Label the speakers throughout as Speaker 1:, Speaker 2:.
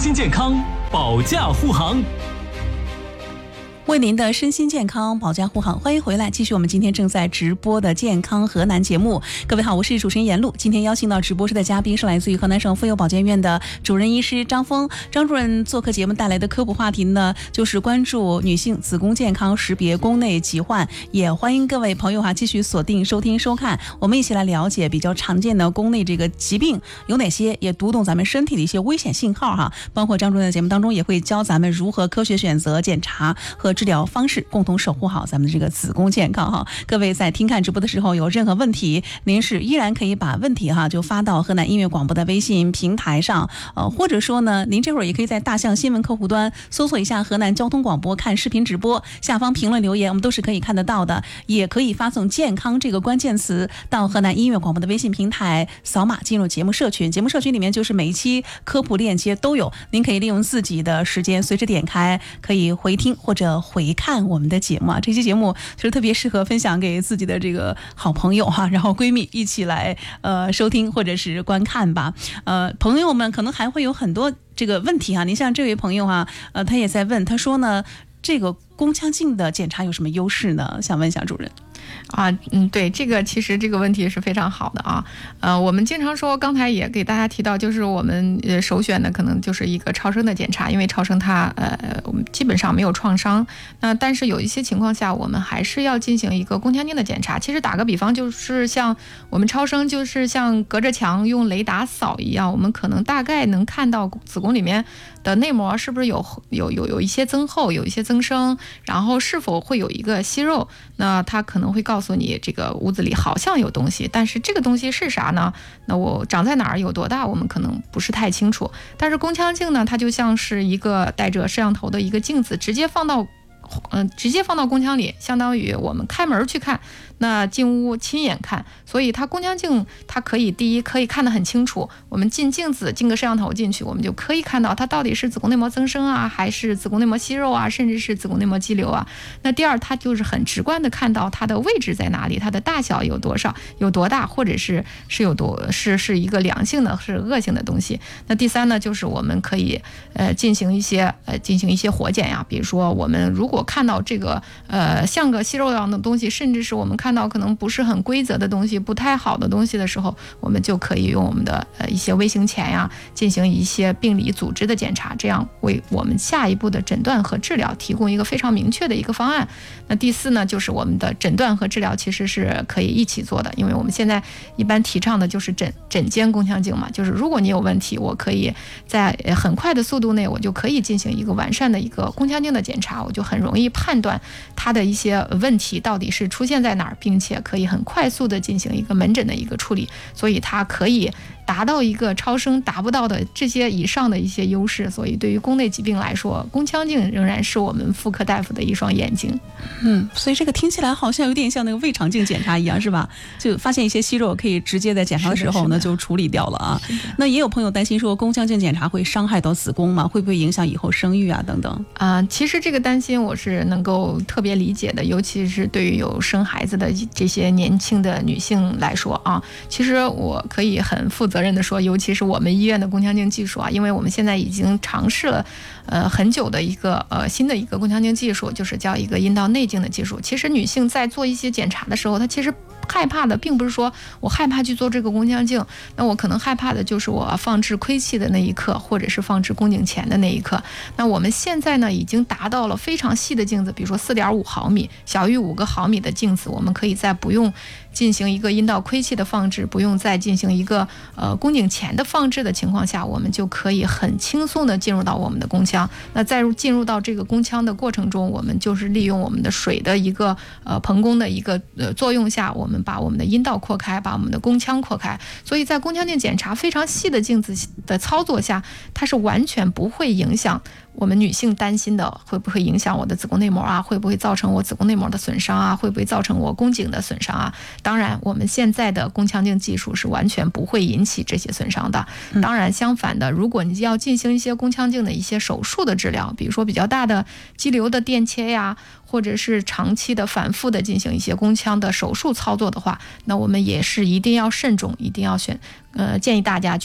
Speaker 1: 心健康保驾护航，
Speaker 2: 为您的身心健康保驾护航，欢迎回来，继续我们今天正在直播的健康河南节目。各位好，我是主持人闫璐。今天邀请到直播室的嘉宾是来自于河南省妇幼保健院的主任医师张峰。张主任做客节目带来的科普话题呢，就是关注女性子宫健康，识别宫内疾患。也欢迎各位朋友继续锁定收听收看，我们一起来了解比较常见的宫内这个疾病有哪些，也读懂咱们身体的一些危险信号包括张主任的节目当中也会教咱们如何科学选择检查和治疗方式，共同守护好咱们的这个子宫健康各位在听看直播的时候有任何问题，您是依然可以把问题就发到河南音乐广播的微信平台上，或者说呢，您这会儿也可以在大象新闻客户端搜索一下河南交通广播，看视频直播，下方评论留言我们都是可以看得到的，也可以发送健康这个关键词到河南音乐广播的微信平台，扫码进入节目社群，节目社群里面就是每一期科普链接都有，您可以利用自己的时间随时点开，可以回听或者回看我们的节目这期节目就是特别适合分享给自己的这个好朋友然后闺蜜一起来收听或者是观看吧。朋友们可能还会有很多这个问题您像这位朋友他也在问，他说呢，这个宫腔镜的检查有什么优势呢？想问一下主任。
Speaker 3: 对，这个其实这个问题是非常好的我们经常说，刚才也给大家提到，就是我们首选的可能就是一个超声的检查，因为超声它我们基本上没有创伤，但是有一些情况下我们还是要进行一个宫腔镜的检查。其实打个比方，就是像我们超声就是像隔着墙用雷达扫一样，我们可能大概能看到子宫里面的内膜是不是有一些增厚，有一些增生，然后是否会有一个息肉，那它可能会告诉你这个屋子里好像有东西，但是这个东西是啥呢？那我长在哪儿，有多大，我们可能不是太清楚。但是宫腔镜呢，它就像是一个带着摄像头的一个镜子，直接放到宫腔里，相当于我们开门去看，那进屋亲眼看，所以它宫腔镜它第一可以看得很清楚，我们进镜子进个摄像头进去，我们就可以看到它到底是子宫内膜增生还是子宫内膜息肉甚至是子宫内膜肌瘤那第二，它就是很直观的看到它的位置在哪里，它的大小有多少，有多大，或者是是一个良性的是恶性的东西。那第三呢，就是我们可以进行一些活检比如说我们如果看到这个像个息肉一样的东西，甚至是我们看到可能不是很规则的东西，不太好的东西的时候，我们就可以用我们的一些微型钳进行一些病理组织的检查，这样为我们下一步的诊断和治疗提供一个非常明确的一个方案。那第四呢，就是我们的诊断和治疗其实是可以一起做的，因为我们现在一般提倡的就是诊间宫腔镜嘛，就是如果你有问题，我可以在很快的速度内，我就可以进行一个完善的一个宫腔镜的检查，我就很容易判断它的一些问题到底是出现在哪儿，并且可以很快速的进行一个门诊的一个处理，所以它可以达到一个超声达不到的这些以上的一些优势。所以对于宫内疾病来说，宫腔镜仍然是我们妇科大夫的一双眼睛。
Speaker 2: 所以这个听起来好像有点像那个胃肠镜检查一样，是吧？就发现一些息肉可以直接在检查的时候呢就处理掉了那也有朋友担心说，宫腔镜检查会伤害到子宫吗？会不会影响以后生育等等
Speaker 3: 其实这个担心我是能够特别理解的，尤其是对于有生孩子的这些年轻的女性来说其实我可以很负责任的说，尤其是我们医院的宫腔镜技术因为我们现在已经尝试了很久的一个新的一个宫腔镜技术，就是叫一个阴道内镜的技术。其实女性在做一些检查的时候，她其实害怕的并不是说我害怕去做这个宫腔镜，那我可能害怕的就是我放置窥器的那一刻，或者是放置宫颈前的那一刻。那我们现在呢已经达到了非常细的镜子，比如说 4.5 毫米，小于5个毫米的镜子，我们可以在不用进行一个阴道窥器的放置，不用再进行一个宫颈前的放置的情况下，我们就可以很轻松的进入到我们的宫腔。那在进入到这个宫腔的过程中，我们就是利用我们的水的一个膨宫的一个作用下，我们把我们的阴道扩开，把我们的宫腔扩开。所以在宫腔镜检查非常细的镜子的操作下，它是完全不会影响我们女性担心的会不会影响我的子宫内膜会不会造成我子宫内膜的损伤会不会造成我宫颈的损伤当然我们现在的宫腔镜技术是完全不会引起这些损伤的。当然相反的，如果你要进行一些宫腔镜的一些手术的治疗，比如说比较大的肌瘤的电切或者是长期的反复的进行一些宫腔的手术操作的话，那我们也是一定要慎重，一定要建议大家去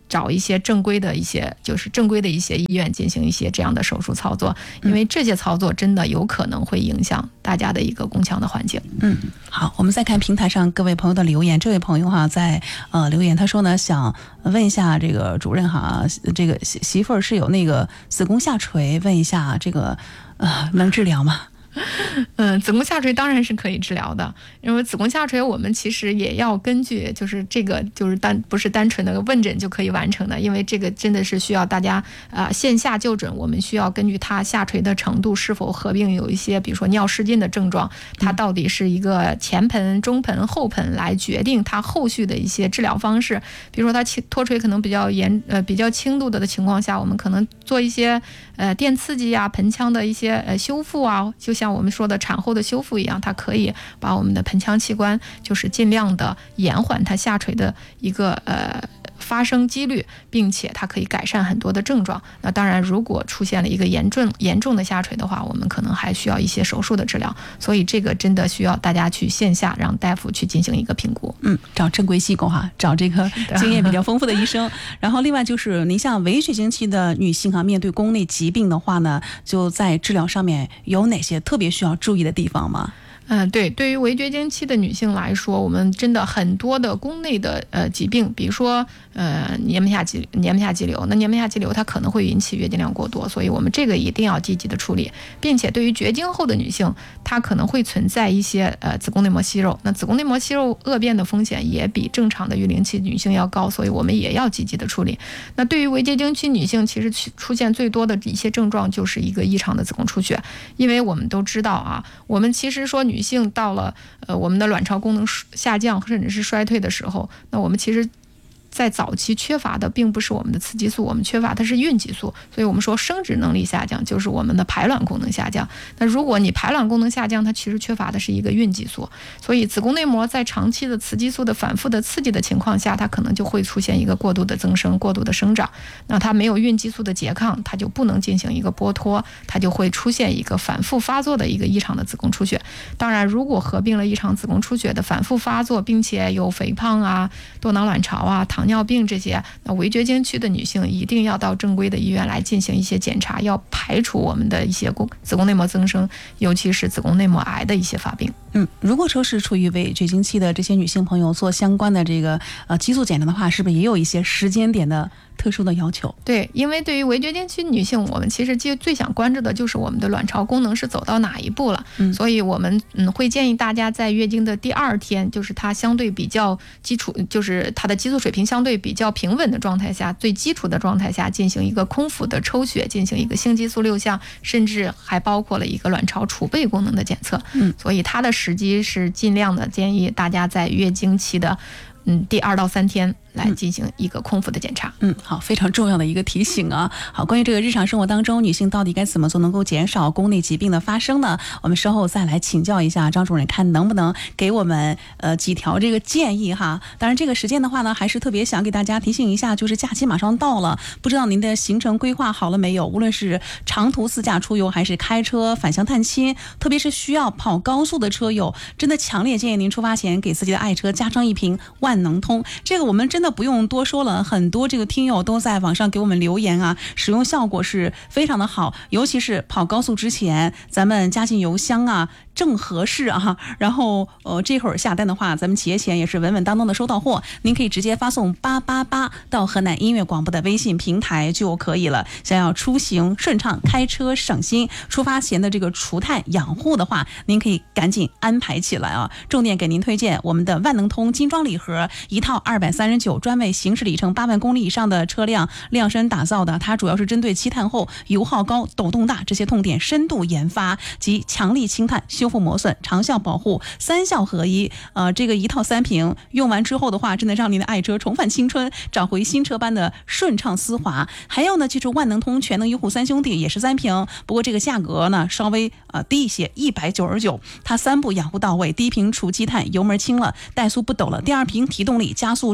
Speaker 3: 找一些正规的一些医院进行一些这样的手术操作，因为这些操作真的有可能会影响大家的一个宫腔的环境。
Speaker 2: 好，我们再看平台上各位朋友的留言。这位朋友哈在留言，他说呢，想问一下这个主任哈，这个媳妇儿是有那个子宫下垂，问一下这个能治疗吗？
Speaker 3: 子宫下垂当然是可以治疗的，因为子宫下垂我们其实也要根据，就是这个就是不是单纯的问诊就可以完成的，因为这个真的是需要大家线下就诊，我们需要根据它下垂的程度是否合并有一些比如说尿失禁的症状，它到底是一个前盆、中盆、后盆来决定它后续的一些治疗方式。比如说它脱垂可能比较轻度的情况下，我们可能做一些电刺激啊、盆腔的一些修复啊，就像我们说的产后的修复一样，它可以把我们的盆腔器官就是尽量的延缓它下垂的一个发生几率，并且它可以改善很多的症状。那当然如果出现了一个严重的下垂的话，我们可能还需要一些手术的治疗，所以这个真的需要大家去线下让大夫去进行一个评估。
Speaker 2: 找正规机构哈，找这个经验比较丰富的医生。然后另外就是您像围绝经期的女性面对宫内疾病的话呢，就在治疗上面有哪些特别需要注意的地方吗？
Speaker 3: 对于围绝经期的女性来说，我们真的很多的宫内的疾病，比如说黏膜下肌瘤，那黏膜下肌瘤它可能会引起月经量过多，所以我们这个一定要积极的处理，并且对于绝经后的女性，它可能会存在一些子宫内膜息肉，那子宫内膜息肉恶变的风险也比正常的育龄期女性要高，所以我们也要积极的处理。那对于围绝经期女性，其实出现最多的一些症状就是一个异常的子宫出血，因为我们都知道啊，我们其实说女性到了我们的卵巢功能下降甚至是衰退的时候，那我们其实在早期缺乏的并不是我们的雌激素，我们缺乏的是孕激素，所以我们说生殖能力下降就是我们的排卵功能下降。那如果你排卵功能下降，它其实缺乏的是一个孕激素，所以子宫内膜在长期的雌激素的反复的刺激的情况下，它可能就会出现一个过度的增生、过度的生长。那它没有孕激素的拮抗，它就不能进行一个剥脱，它就会出现一个反复发作的一个异常的子宫出血。当然，如果合并了异常子宫出血的反复发作，并且有肥胖啊、多囊卵巢啊、糖尿病这些，那围绝经期的女性一定要到正规的医院来进行一些检查，要排除我们的一些子宫内膜增生，尤其是子宫内膜癌的一些发病。
Speaker 2: 如果说是处于围绝经期的这些女性朋友做相关的这个激素检查的话，是不是也有一些时间点的特殊的要求？
Speaker 3: 对，因为对于围绝经期女性，我们其实最想关注的就是我们的卵巢功能是走到哪一步了。所以我们会建议大家在月经的第2天，就是它相对比较基础，就是它的激素水平相对比较平稳的状态下，最基础的状态下进行一个空腹的抽血，进行一个性激素6项，甚至还包括了一个卵巢储备功能的检测。所以它的时机是尽量的建议大家在月经期的第2到3天来进行一个空腹的检查。
Speaker 2: 好，非常重要的一个提醒啊。好，关于这个日常生活当中女性到底该怎么做能够减少宫内疾病的发生呢？我们稍后再来请教一下张主任，看能不能给我们几条这个建议哈。当然这个时间的话呢，还是特别想给大家提醒一下，就是假期马上到了，不知道您的行程规划好了没有？无论是长途自驾出游还是开车返乡探亲，特别是需要跑高速的车友，真的强烈建议您出发前给自己的爱车加上一瓶万能通。这个我们真的不用多说了，很多这个听友都在网上给我们留言啊，使用效果是非常的好，尤其是跑高速之前，咱们加进油箱啊，正合适啊。然后这会儿下单的话，咱们企业前也是稳稳当当的收到货。您可以直接发送888到河南音乐广播的微信平台就可以了。想要出行顺畅、开车省心，出发前的这个除碳养护的话，您可以赶紧安排起来啊。重点给您推荐我们的万能通精装礼盒，一套239，专为行驶里程8万公里以上的车辆量身打造的。它主要是针对积碳后油耗高、抖动大这些痛点深度研发，及强力清碳、修复磨损、长效保护3效合一。这个一套3瓶用完之后的话，真的让您的爱车重返青春，找回新车般的顺畅丝滑。还有呢，就是万能通全能优护3兄弟也是3瓶，不过这个价格呢稍微低一些，199。它3步养护到位，第一瓶除积碳，油门轻了，怠速不抖了；第2瓶提动力，加速持质感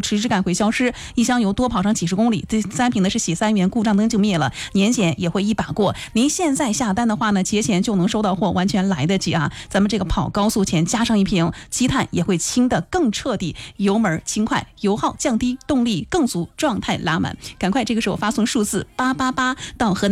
Speaker 2: 会消失，一箱油多跑上几十公里。第3瓶呢是洗3元，故障灯就灭了，年检也会一把过。您现在下单的话呢，节前就能收到货，完全来得及啊！咱们这个跑高速前加上1瓶，积碳也会清得更彻底，油门轻快，油耗降低，动力更足，状态拉满。赶快这个时候发送数字888到河南